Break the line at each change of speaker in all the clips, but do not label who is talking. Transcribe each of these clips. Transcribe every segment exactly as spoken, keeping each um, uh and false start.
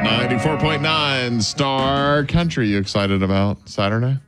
ninety-four point nine Star Country. You excited about Saturday?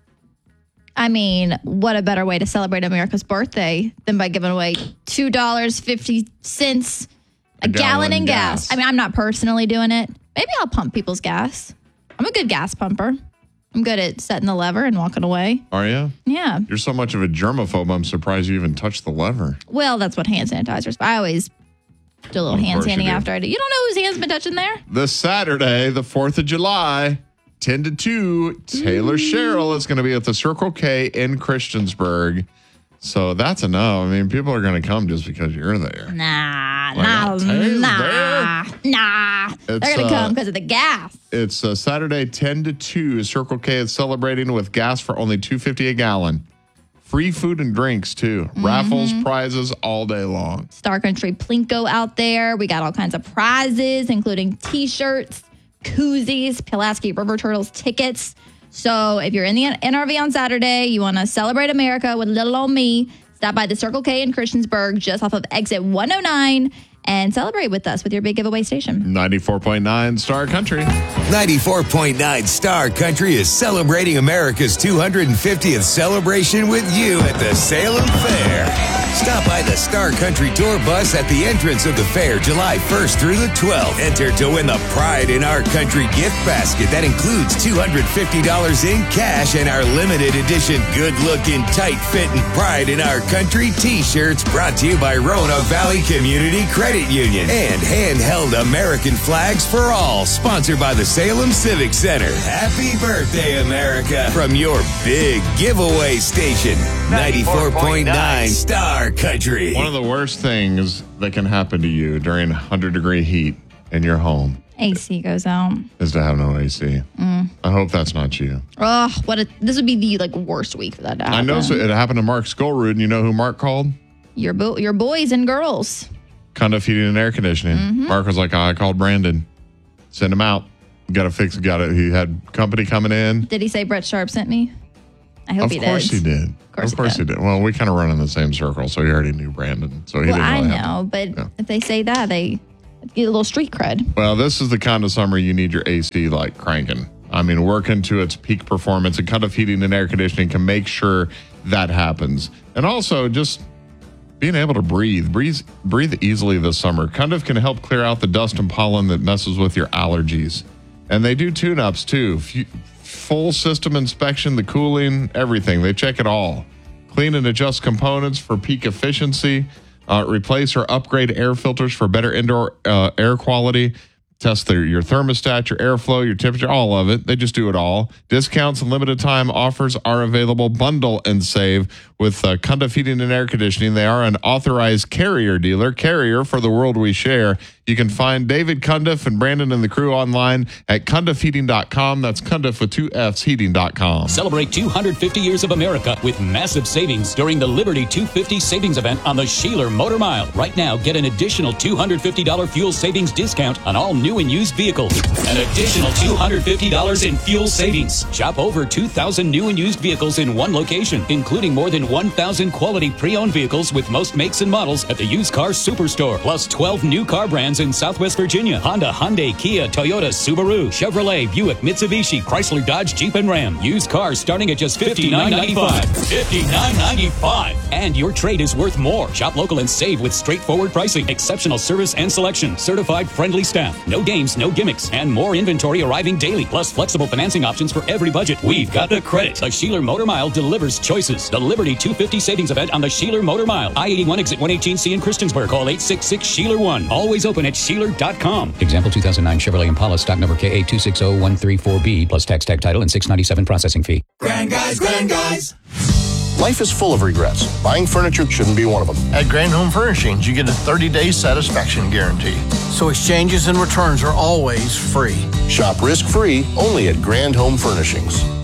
I mean, what a better way to celebrate America's birthday than by giving away two dollars and fifty cents a, a gallon, gallon in gas. gas. I mean, I'm not personally doing it. Maybe I'll pump people's gas. I'm a good gas pumper. I'm good at setting the lever and walking away.
Are you?
Yeah.
You're so much of a germaphobe, I'm surprised you even touched the lever.
Well, that's what hand sanitizers. I always do a little hand sanding after I do. You don't know whose hand's been touching there?
This Saturday, the fourth of July, ten to two, Taylor mm. Sherrill is going to be at the Circle K in Christiansburg. So that's a no. I mean, people are going to come just because you're there.
Nah,
like,
nah,
oh,
nah,
there?
nah.
It's,
They're going to
uh,
come because of the gas.
It's uh, Saturday, ten to two. Circle K is celebrating with gas for only two dollars and fifty cents a gallon. Free food and drinks, too. Mm-hmm. Raffles, prizes all day long. Star Country Plinko out there. We got all kinds of prizes, including T-shirts, koozies, Pulaski River Turtles tickets. So if you're in the N R V on Saturday, you want to celebrate America with little old me, stop by the Circle K in Christiansburg, just off of exit one oh nine, and celebrate with us with your big giveaway station. ninety-four point nine Star Country.
ninety-four point nine Star Country is celebrating America's two hundred fiftieth celebration with you at the Salem Fair. Stop by the Star Country Tour bus at the entrance of the fair July first through the twelfth. Enter to win the Pride in Our Country gift basket that includes two hundred fifty dollars in cash and our limited edition good-looking, tight-fitting Pride in Our Country t-shirts brought to you by Rona Valley Community Credit Union and handheld American flags for all, sponsored by the Salem Civic Center. Happy birthday, America, from your big giveaway station, ninety-four point nine Star Country.
One of the worst things that can happen to you during one hundred degree heat in your home
A C goes out.
Is to have no A C. Mm. I hope that's not you.
Oh, what a, this would be the like worst week for that to happen.
I know so it happened to Mark Skolrud, and you know who Mark called?
Your bo- your boys and girls.
Conduct Heating and Air Conditioning. Mm-hmm. Mark was like, oh, I called Brandon. Send him out. Got to fix it. Got it. He had company coming in.
Did he say Brett Sharp sent me? I hope
of
he did.
Of course he did.
Of course,
of course
he,
he,
did.
did. Well, we kind of run in the same circle, so he already knew Brandon. So he
well,
didn't really
I know,
have to,
but
yeah.
if they say that, they get a little street cred.
Well, this is the kind of summer you need your A C like cranking. I mean, working to its peak performance, and Conduct Heating and Air Conditioning can make sure that happens. And also just being able to breathe. Breathe, breathe easily this summer. Conduct can help clear out the dust and pollen that messes with your allergies. And they do tune-ups, too. F- full system inspection, the cooling, everything. They check it all. Clean and adjust components for peak efficiency. Uh, replace or upgrade air filters for better indoor uh, air quality. Test their, your thermostat, your airflow, your temperature, all of it. They just do it all. Discounts and limited time offers are available. Bundle and save with uh, Conduct Heating and Air Conditioning. They are an authorized Carrier dealer. Carrier for the world we share. You can find David Cundiff and Brandon and the crew online at cundiff heating dot com. That's Cundiff with two F's, heating dot com.
Celebrate two hundred fifty years of America with massive savings during the Liberty two fifty savings event on the Sheeler Motor Mile. Right now, get an additional two hundred fifty dollars fuel savings discount on all new and used vehicles. An additional two hundred fifty dollars in fuel savings. Shop over two thousand new and used vehicles in one location, including more than one thousand quality pre-owned vehicles with most makes and models at the Used Car Superstore, plus twelve new car brands in Southwest Virginia: Honda, Hyundai, Kia, Toyota, Subaru, Chevrolet, Buick, Mitsubishi, Chrysler, Dodge, Jeep, and Ram. Used cars starting at just fifty-nine ninety-five. fifty-nine ninety-five. And your trade is worth more. Shop local and save with straightforward pricing, exceptional service and selection, certified friendly staff, no games, no gimmicks, and more inventory arriving daily, plus flexible financing options for every budget. We've got the credit. The Sheeler Motor Mile delivers choices. The Liberty two fifty savings event on the Sheeler Motor Mile. I eighty-one exit one eighteen C in Christiansburg. Call eight six six Sheeler one. Always open at Sheeler dot com.
Example two thousand nine Chevrolet Impala, stock number K A two six zero one three four B, plus tax, tag title, and six ninety-seven processing fee.
Grand Guys, Grand Guys.
Life is full of regrets. Buying furniture shouldn't be one of them.
At Grand Home Furnishings, you get a thirty-day satisfaction guarantee. So exchanges and returns are always free.
Shop risk-free only at Grand Home Furnishings.